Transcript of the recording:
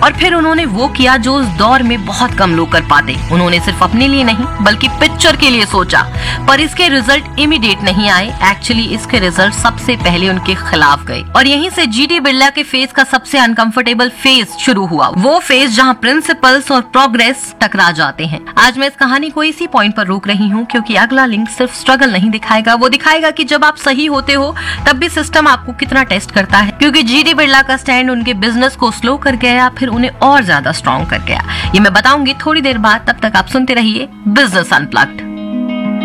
और फिर उन्होंने वो किया जो उस दौर में बहुत कम लोग कर पाते। उन्होंने सिर्फ अपने लिए नहीं बल्कि पिक्चर के लिए सोचा, पर इसके रिजल्ट इमीडिएट नहीं आए। एक्चुअली इसके रिजल्ट सबसे पहले उनके खिलाफ गए और यहीं से जीडी बिरला के फेज का सबसे अनकंफर्टेबल फेज शुरू हुआ, वो फेज जहां प्रिंसिपल्स और प्रोग्रेस टकरा जाते हैं। आज मैं इस कहानी को इसी पॉइंट पर रोक रही हूँ क्योंकि अगला लिंक सिर्फ स्ट्रगल नहीं दिखाएगा, वो दिखाएगा कि जब आप सही होते हो तब भी सिस्टम आपको कितना टेस्ट करता है। क्योंकि जीडी बिरला का स्टैंड उनके बिजनेस को स्लो कर गया, फिर उन्हें और ज्यादा स्ट्रॉन्ग कर गया। ये मैं बताऊंगी थोड़ी देर बाद, तब तक आप सुनते रहिए बिजनेस अनप्लग्ड।